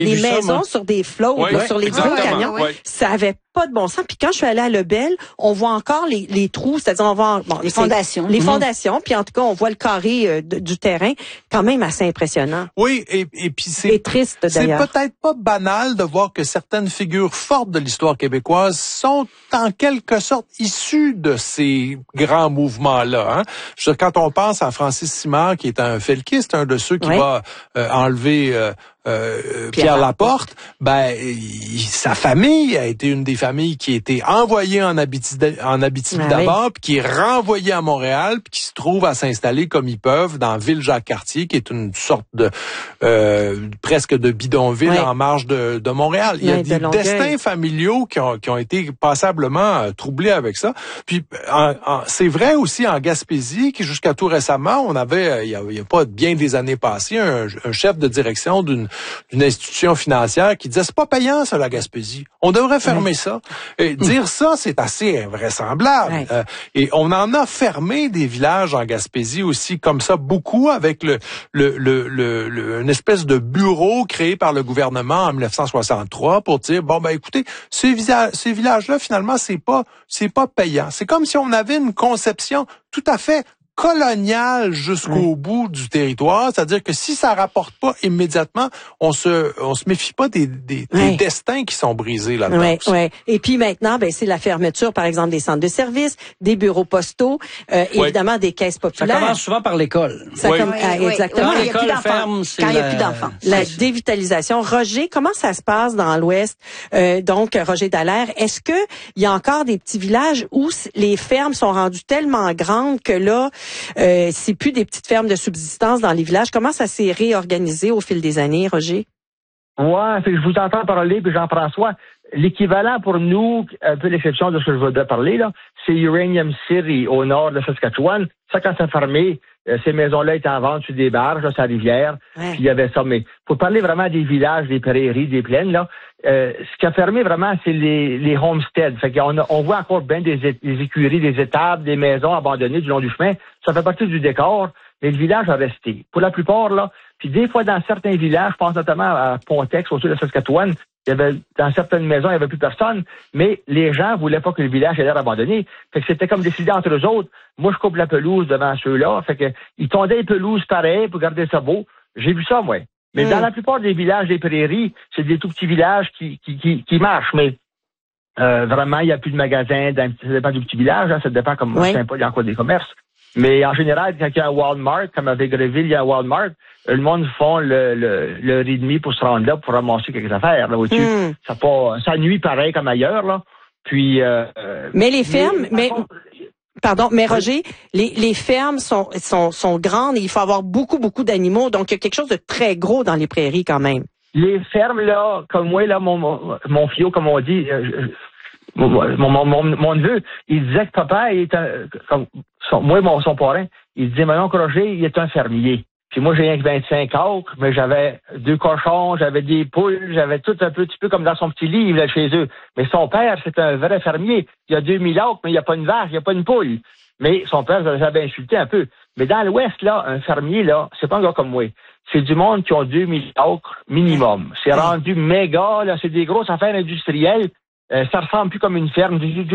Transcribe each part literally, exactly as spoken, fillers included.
les ça, maisons moi. sur des flots, Oui, là, sur les gros exactement, camions. oui. Ça avait pas de bon sens. Puis quand je suis allée à Lebel, on voit encore les, les trous, c'est-à-dire on voit bon, les fondations. Les mmh. fondations, puis en tout cas, on voit le carré euh, de, du terrain, quand même assez impressionnant. Oui, et, et puis c'est Et triste d'ailleurs. C'est peut-être pas banal de voir que certaines figures fortes de l'histoire québécoise sont en quelque sorte issues de ces grands mouvements-là. Hein? Je veux dire, quand on pense à Francis Simard, qui est un felkiste, un de ceux qui oui. va euh, enlever euh, Euh, Pierre, Pierre Laporte, ben il, sa famille a été une des familles qui a été envoyée en Abitibi, en Abitibi ah, d'abord, oui. puis qui est renvoyée à Montréal, puis qui se trouve à s'installer comme ils peuvent dans Ville-Jacques-Cartier, qui est une sorte de euh, presque de bidonville oui. en marge de, de Montréal. Il y a oui, des de destins familiaux qui ont, qui ont été passablement euh, troublés avec ça. Puis en, en, c'est vrai aussi en Gaspésie, qui jusqu'à tout récemment, on avait, il y a, il y a pas bien des années passées, un, un chef de direction d'une d'une institution financière qui disait c'est pas payant ça la Gaspésie. On devrait fermer ouais. ça. Et dire ça c'est assez invraisemblable. Ouais. Euh, et on en a fermé des villages en Gaspésie aussi comme ça beaucoup avec le le le, le, le une espèce de bureau créé par le gouvernement en dix-neuf cent soixante-trois pour dire bon ben écoutez ces villages ces villages là finalement c'est pas c'est pas payant. C'est comme si on avait une conception tout à fait colonial jusqu'au oui. bout du territoire, c'est-à-dire que si ça rapporte pas immédiatement, on se on se méfie pas des des, oui. des destins qui sont brisés là-dedans. Oui, oui. Et puis maintenant, ben c'est la fermeture, par exemple, des centres de services, des bureaux postaux, euh, oui. évidemment des caisses populaires. Ça commence souvent par l'école. Ça oui. com- ah, oui. exactement. Oui. Quand il n'y a plus d'enfants. Quand il n'y a plus d'enfants. La dévitalisation. Roger, comment ça se passe dans l'Ouest? Euh, donc, Roger Dallaire, est-ce que il y a encore des petits villages où les fermes sont rendues tellement grandes que là, Euh, c'est plus des petites fermes de subsistance dans les villages. Comment ça s'est réorganisé au fil des années, Roger? Ouais, je vous entends parler, puis Jean-François. L'équivalent pour nous, un peu l'exception de ce que je voudrais parler, là, c'est Uranium City, au nord de Saskatchewan. Ça, quand ça a fermé, euh, ces maisons-là étaient en vente sur des barges, là, sur la rivière. Ouais. Puis il y avait ça. Mais pour parler vraiment des villages, des prairies, des plaines, là, euh, ce qui a fermé vraiment, c'est les, les homesteads. Fait qu'on a, on voit encore bien des, des écuries, des étables, des maisons abandonnées du long du chemin. Ça fait partie du décor, mais le village a resté. Pour la plupart, là, puis des fois dans certains villages, je pense notamment à Pontex, au sud de Saskatchewan, il y avait, dans certaines maisons, il n'y avait plus personne, mais les gens voulaient pas que le village ait l'air abandonné. Fait que c'était comme décidé entre eux autres. Moi, je coupe la pelouse devant ceux-là. Fait que, ils tondaient les pelouses pareil pour garder ça beau. J'ai vu ça, moi. Mais mmh. dans la plupart des villages des prairies, c'est des tout petits villages qui, qui, qui, qui marchent, mais, euh, vraiment, il n'y a plus de magasins, ça dépend du petit village, hein, ça dépend comme, oui. Saint-Paul, il y a encore des commerces. Mais en général, quand il y a un Walmart, comme à Végreville, il y a un Walmart, le monde font le, le, le heure et demie pour se rendre là pour ramasser quelques affaires, là, au-dessus. Mm. Ça pas, ça nuit pareil comme ailleurs, là. Puis, euh, mais les fermes, mais, mais contre, pardon, mais Roger, les, les fermes sont, sont, sont grandes et il faut avoir beaucoup, beaucoup d'animaux. Donc, il y a quelque chose de très gros dans les prairies quand même. Les fermes, là, comme moi, là, mon, mon, mon fio, comme on dit, euh, Mon, mon, mon, mon neveu, il disait que papa est un, comme, son, moi, mon, son parrain, il disait, mon oncle Roger, il est un fermier. Puis moi, j'ai rien que vingt-cinq acres, mais j'avais deux cochons, j'avais des poules, j'avais tout un peu, petit peu comme dans son petit livre, là, chez eux. Mais son père, c'est un vrai fermier. Il y a deux mille acres, mais il n'y a pas une vache, il n'y a pas une poule. Mais son père, j'avais insulté un peu. Mais dans l'Ouest, là, un fermier, là, c'est pas un gars comme moi. C'est du monde qui ont deux mille acres minimum. C'est rendu méga, là, c'est des grosses affaires industrielles. Euh, ça ressemble plus comme une ferme.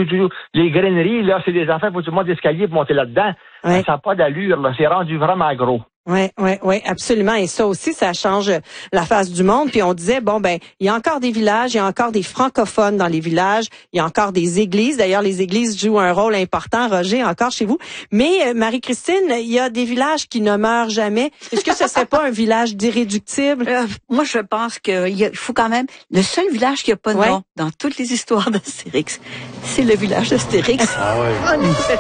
Les graineries, là, c'est des affaires, faut tout le monde d'escalier pour monter là-dedans. Ouais. Ça n'a pas d'allure, là. C'est rendu vraiment gros. Oui, oui, oui, absolument. Et ça aussi, ça change la face du monde. Puis on disait, bon, ben, il y a encore des villages, il y a encore des francophones dans les villages, il y a encore des églises. D'ailleurs, les églises jouent un rôle important, Roger, encore chez vous. Mais, Marie-Christine, il y a des villages qui ne meurent jamais. Est-ce que ce serait pas un village d'irréductible? Euh, moi, je pense qu'il faut quand même... Le seul village qui n'a pas de ouais. nom dans toutes les histoires d'Astérix, c'est le village d'Astérix. Ah ouais.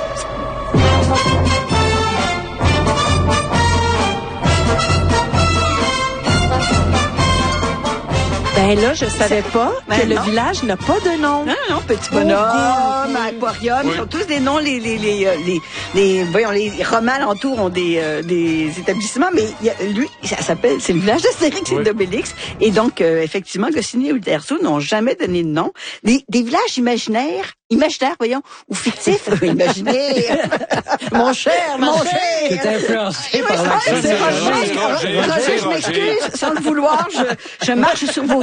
Ben là, je savais pas ben que non. le village n'a pas de nom. Non, non, Petit Bonhomme, Aquarium, oui. Ils sont tous des noms, les, les, les, les, les, voyons, les romans alentours ont des, euh, des établissements, mais il y a, lui, ça s'appelle, c'est le village d'Astérix oui. et d'Obélix. Et donc, euh, effectivement, Goscinny et Uderzo n'ont jamais donné de nom. Des, des villages imaginaires, imaginaires, voyons, ou fictifs, imaginez. Mon cher, mon cher. T'es influencé par la Roger, Roger, je m'excuse, sans le vouloir, je, je marche sur vos